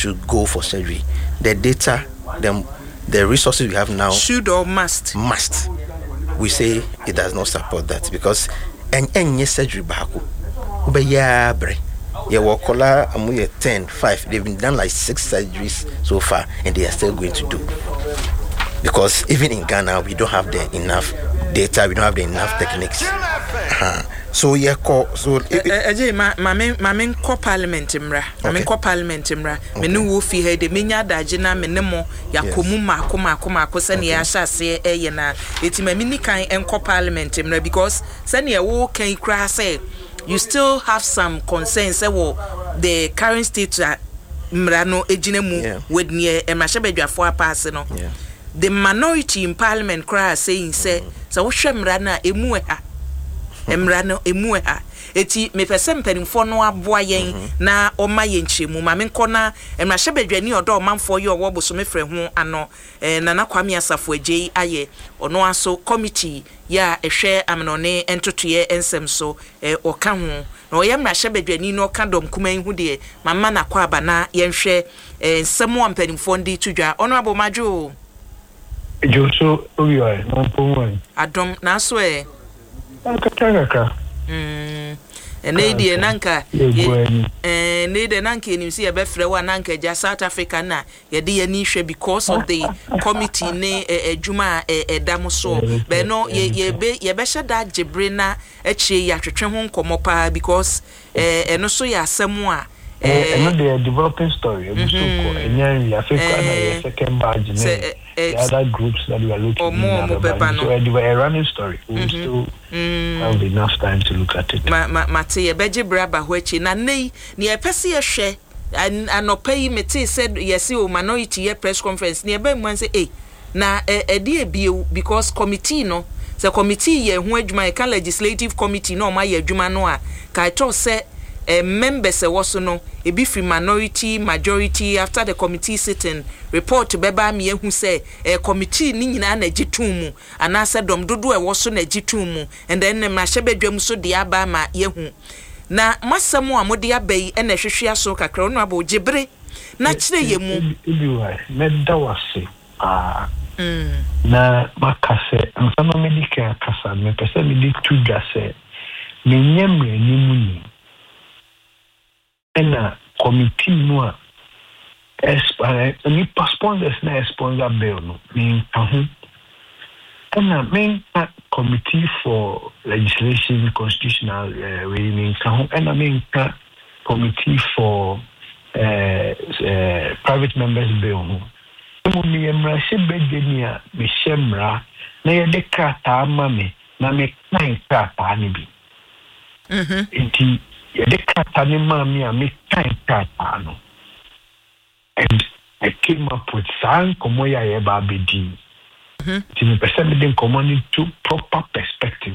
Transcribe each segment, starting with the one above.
should go for surgery. The data, the resources we have now, should or must. We say it does not support that because any surgery bako ube ya bre. Yeah, Wakola amuye 10, 5. They've been done like 6 surgeries so far, and they are still going to do. Because even in Ghana, we don't have the enough data, we don't have the enough techniques. So yeah, so mamen ko parliament mra. Mamen ko parliament mra. Me no wo fi he de menya daje na me ne mo yakomu mako se ne ya hyase eye na. Eti mamini kan enko parliament mra because se ne wo kan kra say you still have some concerns about the current state mrano ejinemu with near emashebedwafo apase no. The minority in parliament cry saying say so mrana emuha emrano emuha eti me pese mpanimfo no aboa yen na oma yen chemu ma me nkona emashebedwani odo manfo ye owo boso mefre ho ano nana kwame asafo agye aye ono aso committee ya ehwe amnone entotoye ensem so oka ho na oyem na shebedwani no ka dom kuman hu de mama na kwa aba na yenhwe nsemo mpanimfo ndi tudwa ono abomajo Joso oyo no pomwan adom na so akataka enedi nanka enedi nanka enimsi ye befre wa nanka ja South Africa na ye de ye ni hwe because of the committee ne adwuma edam so be no ye be sheda gibre na echi ya twetwe ho nkomopa because eno so ya asemu a the developing story and Africa na second badge the other groups that we are looking at so a running story we still have enough time to look at it mate ye beje braba ho echi na nei ne e pese ye hwe anopai mete said yes o minority ye press conference ne e be mu say na ede ebie because committee no the committee ye ho adwuma e legislative committee no ma ye adwuma no a ka to say members was no a be free minority majority after the committee sitting report beba me hu say committee ni nyina na gitumu ana say dom dodo e was na gitumu and then ma hyebedwam so de aba ma ye hu na masamo a mode abai e na hwehwe aso kakra no aba ogibre na kire ye mu me da wase na makase ansama medika kasa me pese me di tudwa se me nyemre ni mu na committee no ni sponsors na sponsor bill no me ahu na me committee for legislation constitutional meaning ahu na me committee for private members bill no me emra se bedenia me shemra na ye de krata ma me na me kan krata ni bi enti the Katani Mammy and me time Katano. And I came up with San Komoya Babidi. To percent commanding to proper perspective.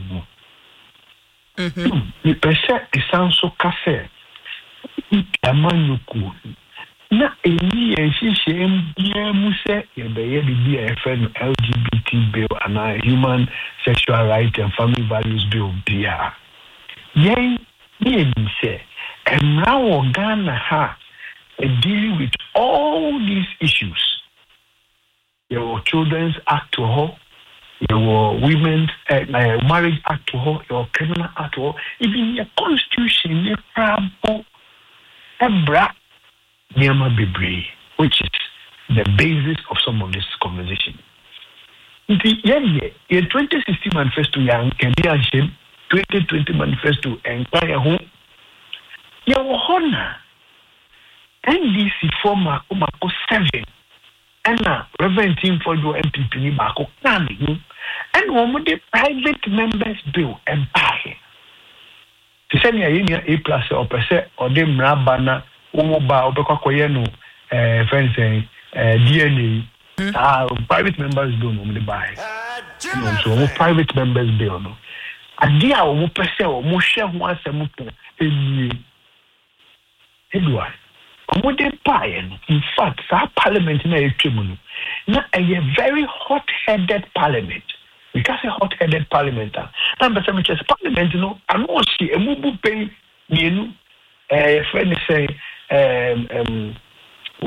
The percent is sound so cafe. Amanuku. Na any and she shame, dear Muse, the BFN LGBT bill and human sexual rights and family values bill, dear. Yay. Say, and now Ghana ha dealing with all these issues. There were Children's Act to her, there were Women's Marriage Act to her, there were Criminal Act to her, even your Constitution, your Prabo, Ebra, Nyama Bibre, which is the basis of some of this conversation. The 2016 manifesto, young Kenyan Shem. 2020 manifesto entire home your honor NDC former Omako 7 and Reverend Team for your MPP ni Bako Nani and one the private members bill and buy to send A plus or per se or them rabana Omoba Obekoyeno friends saying DNA private members bill no buy so private members bill no adia o mo pese o mo hwe ho asem to eni Edward o mo de pae no in fact sa parliament na etwemu no na a very hot-headed parliament because a hot-headed parliament na be say parliament no ano si emubu pen mienu friend say